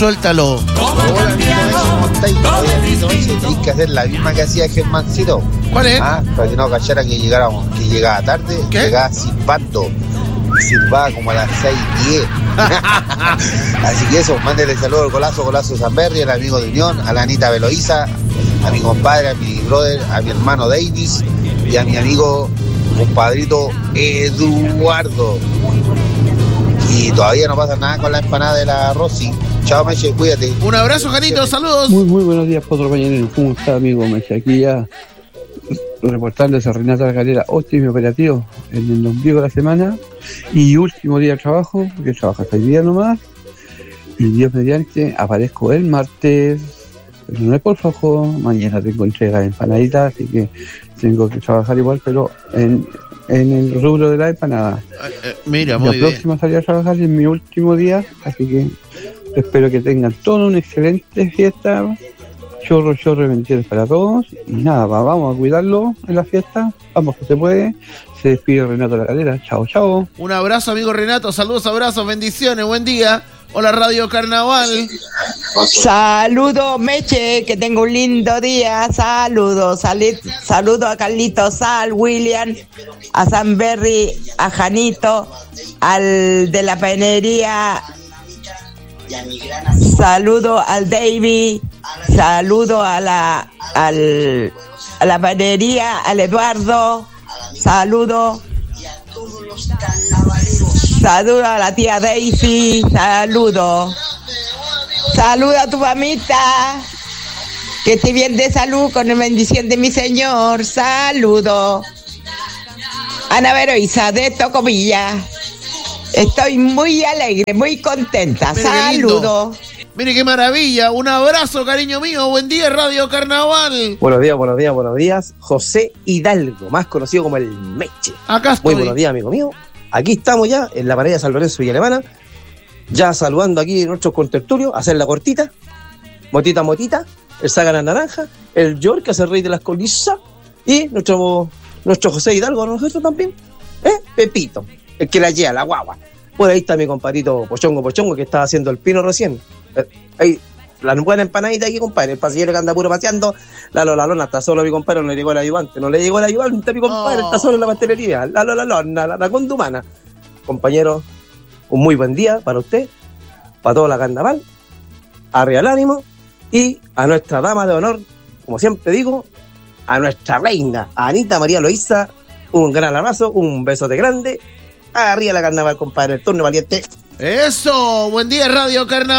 Suéltalo. Hola, ¿cómo estáis? Tenéis que hacer la misma que hacía Germancito. ¿Cuál es? Para que no cachara que llegaba tarde. ¿Qué? Llegaba silbando. Silbaba como a las 6:10. Así que eso, mándele saludos al Golazo Sanberry, al amigo de Unión, a la Anita Veloiza, a mi compadre, a mi brother, a mi hermano Davis y a mi amigo, compadrito Eduardo. Y todavía no pasa nada con la empanada de la Rosy. Chao, Meche, cuídate. Un abrazo, Janito, saludos. Muy buenos días, Potro Mañanero. ¿Cómo está, amigo Meche? Aquí ya reportándose a Renata Galera, óptimo operativo en el ombligo de la semana y último día de trabajo, porque trabaja hasta el día nomás. Y Dios mediante, aparezco el martes, pero no es por flojo. Mañana tengo entrega de empanaditas, así que tengo que trabajar igual, pero en el rubro de la empanada. Mira, muy bien. La próxima salida a trabajar es mi último día, así que espero que tengan toda una excelente fiesta. Chorro de bendiciones para todos. Y nada, vamos a cuidarlo en la fiesta. Vamos que se puede. Se despide Renato La Calera. Chao. Un abrazo, amigo Renato. Saludos, abrazos, bendiciones. Buen día. Hola, Radio Carnaval. Saludos, Meche, que tenga un lindo día. Saludos a Carlitos, al William, a Sanberry, a Janito, al de la panería. Saludo al David, saludo a la panería, al Eduardo, saludo a la tía Daisy, saludo a tu mamita, que esté bien de salud con la bendición de mi Señor, saludo Ana Veroiza de Tocopilla. Estoy muy alegre, muy contenta. Mire, saludos. Mire qué maravilla. Un abrazo, cariño mío. Buen día, Radio Carnaval. Buenos días. José Hidalgo, más conocido como el Meche. Acá estoy. Muy buenos días, amigo mío. Aquí estamos ya en la parada de San Lorenzo Villa Alemana. Ya saludando aquí a nuestros contertulios, hacer la cortita. Motita, el Saga Naranja, el York, que hace el rey de las colisas. Y nuestro José Hidalgo, nosotros también. Pepito. El que la lleva, la guagua. Bueno, ahí está mi compadrito Pochongo, que estaba haciendo el pino recién. Ahí, la buena empanadita aquí, compadre. El pasillero que anda puro paseando. La lona, está solo mi compadre, no le llegó el ayudante. No le llegó el ayudante, mi compadre, está solo en la pastelería. La lona, la condumana. Compañero, un muy buen día para usted, para toda la carnaval. Arriba el ánimo. Y a nuestra dama de honor, como siempre digo, a nuestra reina, a Anita María Loíza, un gran abrazo, un besote grande. Arriba la carnaval, compadre, el turno valiente. Eso, buen día, Radio Carnaval.